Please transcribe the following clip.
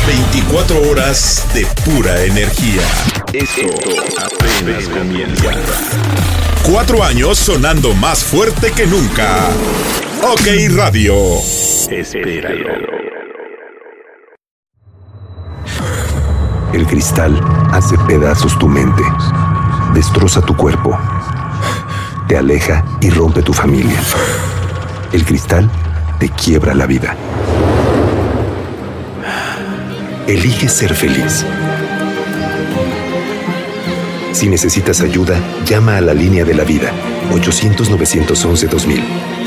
24 horas de pura energía. Esto apenas comienza. 4 años sonando más fuerte que nunca. OK Radio. Espéralo. El cristal hace pedazos tu mente, destroza tu cuerpo, te aleja y rompe tu familia. El cristal te quiebra la vida. Elige ser feliz. Si necesitas ayuda, llama a la línea de la vida, 800-911-2000.